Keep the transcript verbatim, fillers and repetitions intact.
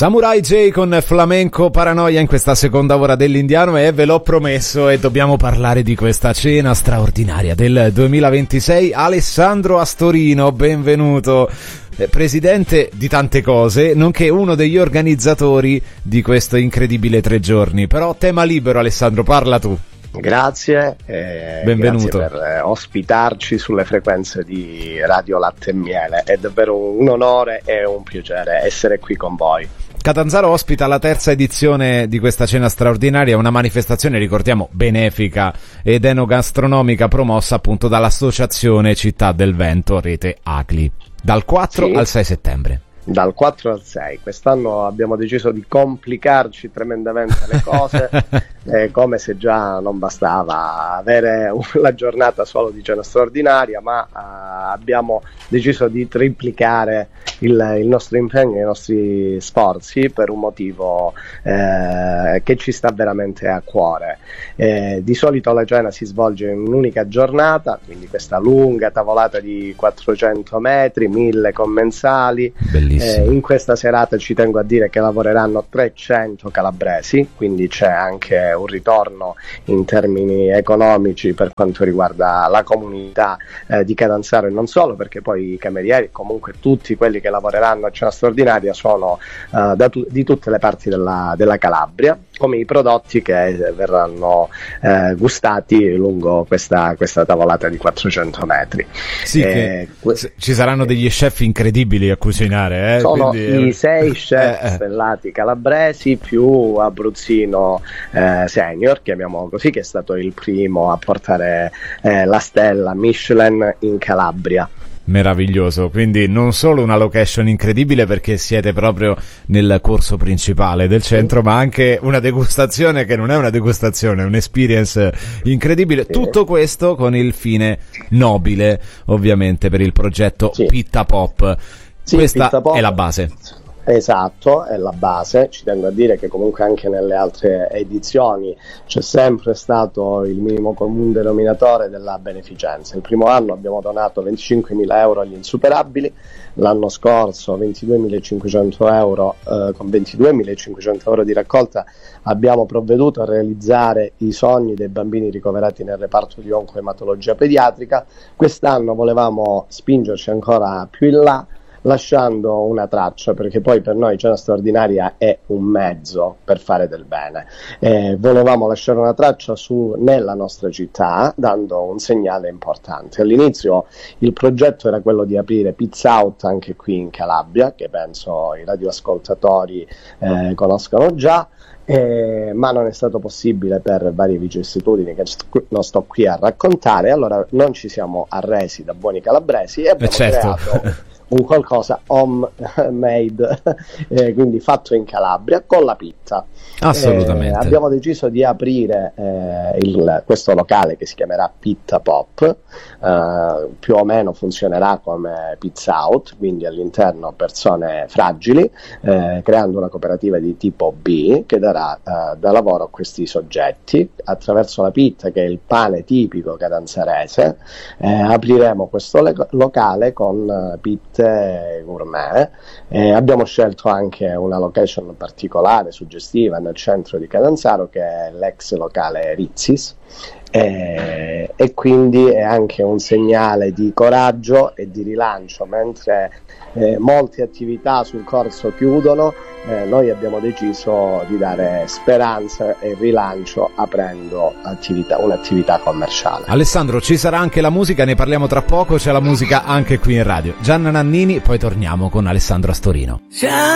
Samurai J con Flamenco Paranoia in questa seconda ora dell'Indiano, e ve l'ho promesso e dobbiamo parlare di questa cena straordinaria del duemilaventisei. Alessandro Astorino, benvenuto, presidente di tante cose, nonché uno degli organizzatori di questo incredibile tre giorni. Però tema libero, Alessandro, parla tu. Grazie, eh, benvenuto. Grazie per eh, ospitarci sulle frequenze di Radio Latte e Miele. È davvero un onore e un piacere essere qui con voi. Catanzaro ospita la terza edizione di questa cena straordinaria, una manifestazione, ricordiamo, benefica ed enogastronomica promossa appunto dall'Associazione Città del Vento, rete A C L I, dal quattro sì. al sei settembre. Dal quattro al sei. Quest'anno abbiamo deciso di complicarci tremendamente le cose, eh, come se già non bastava avere la giornata solo di cena straordinaria, ma eh, abbiamo deciso di triplicare il, il nostro impegno e i nostri sforzi per un motivo eh, che ci sta veramente a cuore. Eh, di solito la cena si svolge in un'unica giornata, quindi questa lunga tavolata di quattrocento metri, mille commensali. Bellissimo. Eh, in questa serata ci tengo a dire che lavoreranno trecento calabresi, quindi c'è anche un ritorno in termini economici per quanto riguarda la comunità eh, di Catanzaro, e non solo, perché poi i camerieri, comunque tutti quelli che lavoreranno a cena straordinaria, sono eh, da tu- di tutte le parti della, della Calabria, come i prodotti che verranno eh, gustati lungo questa, questa tavolata di quattrocento metri. Sì, eh, que- ci saranno degli chef incredibili a cucinare. Eh, sono quindi... i sei chef eh, eh. stellati calabresi più Abruzzino eh, senior, chiamiamolo così, che è stato il primo a portare eh, la stella Michelin in Calabria. Meraviglioso, quindi non solo una location incredibile perché siete proprio nel corso principale del centro, ma anche una degustazione che non è una degustazione, è un'experience incredibile. Sì. Tutto questo con il fine nobile, ovviamente, per il progetto sì. Pitta Pop. Sì, questa Pitta Pop è la base. Esatto, è la base. Ci tengo a dire che comunque anche nelle altre edizioni c'è sempre stato il minimo comune denominatore della beneficenza. Il primo anno abbiamo donato venticinquemila euro agli insuperabili, l'anno scorso ventiduemilacinquecento euro, eh, con ventiduemilacinquecento euro di raccolta abbiamo provveduto a realizzare i sogni dei bambini ricoverati nel reparto di oncoematologia pediatrica. Quest'anno volevamo spingerci ancora più in là, lasciando una traccia, perché poi per noi cena straordinaria è un mezzo per fare del bene. Eh, volevamo lasciare una traccia su, nella nostra città, dando un segnale importante. All'inizio il progetto era quello di aprire Pizza Out anche qui in Calabria, che penso i radioascoltatori eh, conoscono già. Eh, ma non è stato possibile per varie vicissitudini che non sto qui a raccontare. Allora non ci siamo arresi da buoni calabresi e abbiamo certo. creato un qualcosa home made, eh, quindi fatto in Calabria con la pizza. Assolutamente. Eh, abbiamo deciso di aprire eh, il, questo locale che si chiamerà Pitta Pop, eh, più o meno funzionerà come Pizza Out, quindi all'interno persone fragili, eh, creando una cooperativa di tipo B che darà eh, da lavoro a questi soggetti. Attraverso la pizza, che è il pane tipico catanzarese, eh, apriremo questo le- locale con uh, pitte gourmet. Eh, abbiamo scelto anche una location particolare, suggestiva, nel centro di Catanzaro, che è l'ex locale Rizzis, eh, e quindi è anche un segnale di coraggio e di rilancio. Mentre eh, molte attività sul corso chiudono, eh, noi abbiamo deciso di dare speranza e rilancio aprendo attività, un'attività commerciale. Alessandro, ci sarà anche la musica, ne parliamo tra poco, c'è la musica anche qui in radio. Gianna Nannini, poi torniamo con Alessandro Astorino.